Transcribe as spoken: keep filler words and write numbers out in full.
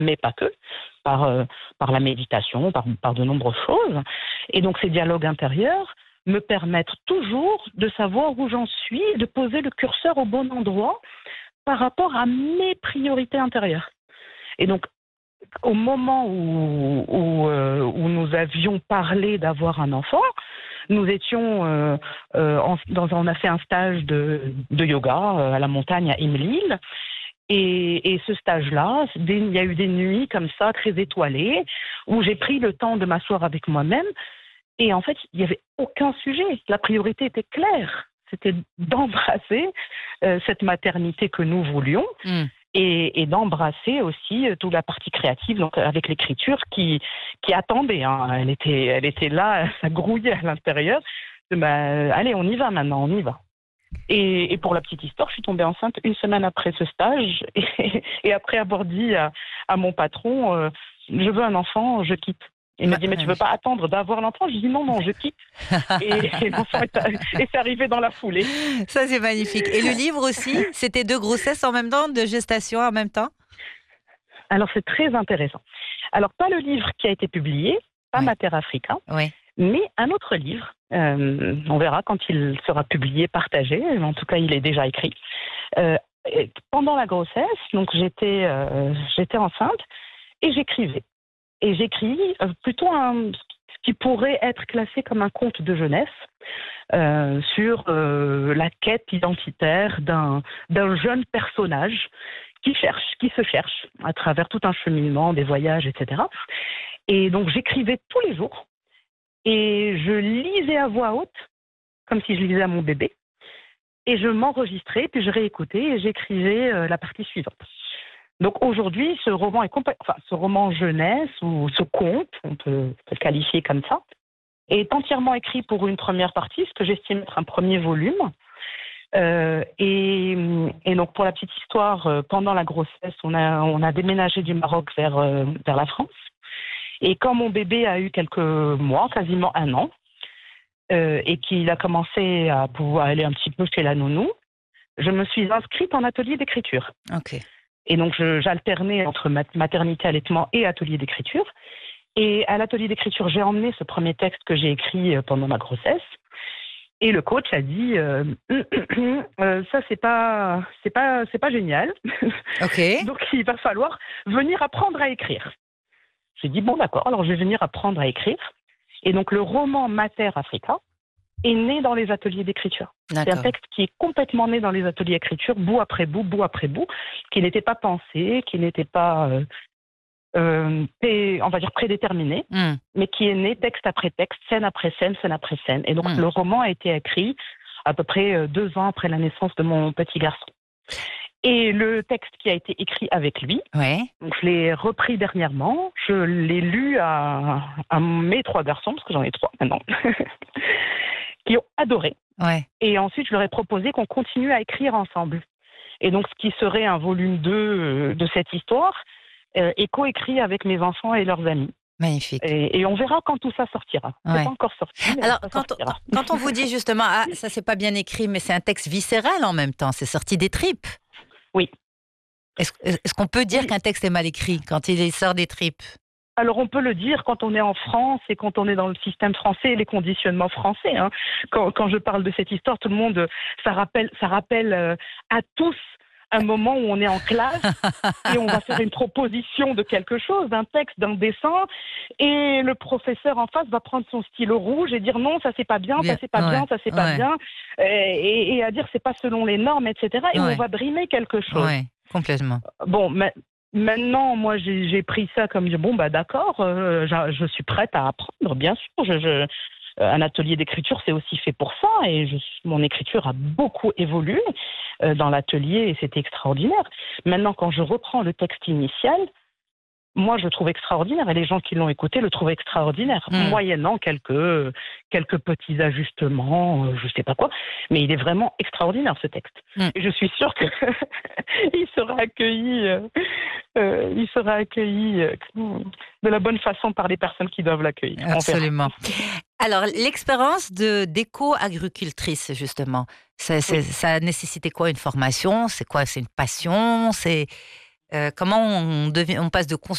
mais pas que, par, euh, par la méditation, par, par de nombreuses choses. Et donc ces dialogues intérieurs me permettent toujours de savoir où j'en suis, de poser le curseur au bon endroit par rapport à mes priorités intérieures. Et donc, au moment où, où, euh, où nous avions parlé d'avoir un enfant, nous étions, euh, euh, en, dans, on a fait un stage de, de yoga euh, à la montagne à Imlil. Et, et ce stage-là, des, il y a eu des nuits comme ça, très étoilées, où j'ai pris le temps de m'asseoir avec moi-même. Et en fait, il n'y avait aucun sujet. La priorité était claire. C'était d'embrasser euh, cette maternité que nous voulions. Mmh. Et, et d'embrasser aussi euh, toute la partie créative, donc avec l'écriture qui, qui attendait. Hein. Elle était, elle était là, ça grouillait à l'intérieur. Bah, allez, on y va maintenant, on y va. Et, et pour la petite histoire, je suis tombée enceinte une semaine après ce stage. Et, et après avoir dit à, à mon patron, euh, je veux un enfant, je quitte. Il m'a dit, mais tu veux pas attendre d'avoir l'enfant? Je dis non, non, je quitte. Et, et l'enfant est, est arrivé dans la foulée. Ça, c'est magnifique. Et le livre aussi, c'était deux grossesses en même temps, deux gestations en même temps? Alors, c'est très intéressant. Alors, pas le livre qui a été publié, pas oui. Mater Africa, oui. mais un autre livre. Euh, on verra quand il sera publié, partagé. En tout cas, il est déjà écrit. Euh, pendant la grossesse, donc j'étais, euh, j'étais enceinte et j'écrivais. Et j'écris plutôt un, ce qui pourrait être classé comme un conte de jeunesse euh, sur euh, la quête identitaire d'un, d'un jeune personnage qui cherche, qui se cherche à travers tout un cheminement, des voyages, et cetera. Et donc j'écrivais tous les jours et je lisais à voix haute, comme si je lisais à mon bébé, et je m'enregistrais, puis je réécoutais et j'écrivais euh, la partie suivante. Donc aujourd'hui, ce roman est complè... enfin, ce roman jeunesse ou ce conte, on peut, on peut le qualifier comme ça, est entièrement écrit pour une première partie, ce que j'estime être un premier volume. Euh, et, et donc pour la petite histoire, euh, pendant la grossesse, on a, on a déménagé du Maroc vers, euh, vers la France. Et quand mon bébé a eu quelques mois, quasiment un an, euh, et qu'il a commencé à pouvoir aller un petit peu chez la nounou, je me suis inscrite en atelier d'écriture. Ok. Et donc, je, j'alternais entre maternité, allaitement et atelier d'écriture. Et à l'atelier d'écriture, j'ai emmené ce premier texte que j'ai écrit pendant ma grossesse. Et le coach a dit euh, euh, ça, c'est pas, c'est pas, c'est pas génial. Okay. Donc, il va falloir venir apprendre à écrire. J'ai dit bon, d'accord, alors je vais venir apprendre à écrire. Et donc, le roman Mater Africa est né dans les ateliers d'écriture. D'accord. C'est un texte qui est complètement né dans les ateliers d'écriture, bout après bout, bout après bout, qui n'était pas pensé, qui n'était pas, euh, euh, on va dire, prédéterminé, mm. mais qui est né texte après texte, scène après scène, scène après scène. Et donc, mm. le roman a été écrit à peu près deux ans après la naissance de mon petit garçon. Et le texte qui a été écrit avec lui, ouais. donc je l'ai repris dernièrement, je l'ai lu à, à mes trois garçons, parce que j'en ai trois maintenant, qui ont adoré. Ouais. Et ensuite, je leur ai proposé qu'on continue à écrire ensemble. Et donc, ce qui serait un volume deux de cette histoire euh, est coécrit avec mes enfants et leurs amis. Magnifique. Et, et on verra quand tout ça sortira. Ouais. C'est pas encore sorti. Alors, quand on, quand on vous dit justement, ah, ça c'est pas bien écrit, mais c'est un texte viscéral en même temps, c'est sorti des tripes. Oui. Est-ce, est-ce qu'on peut dire oui. qu'un texte est mal écrit quand il sort des tripes? Alors, on peut le dire quand on est en France et quand on est dans le système français et les conditionnements français. Hein. Quand, quand je parle de cette histoire, tout le monde, ça rappelle, ça rappelle euh, à tous un moment où on est en classe et on va faire une proposition de quelque chose, d'un texte, d'un dessin, et le professeur en face va prendre son stylo rouge et dire non, ça c'est pas bien, bien. ça c'est pas ouais. bien, ça c'est pas ouais. bien, et, et à dire c'est pas selon les normes, et cetera. Et ouais. on va brimer quelque chose. Ouais, complètement. Bon, mais maintenant, moi, j'ai, j'ai pris ça comme bon, bah d'accord, euh, je, je suis prête à apprendre, bien sûr. Je, je, un atelier d'écriture, c'est aussi fait pour ça, et je, mon écriture a beaucoup évolué euh, dans l'atelier, et c'était extraordinaire. Maintenant, quand je reprends le texte initial, moi, je le trouve extraordinaire, et les gens qui l'ont écouté le trouvent extraordinaire, mmh. moyennant quelques, quelques petits ajustements, euh, je sais pas quoi, mais il est vraiment extraordinaire, ce texte. Mmh. Et je suis sûre que il sera accueilli, euh, euh, il sera accueilli euh, de la bonne façon par les personnes qui doivent l'accueillir. Absolument. Alors, l'expérience de, d'éco-agricultrice, justement, ça, c'est, oui. ça a nécessité quoi? Une formation? C'est quoi? C'est une passion? C'est... Euh, comment on, devient, on passe de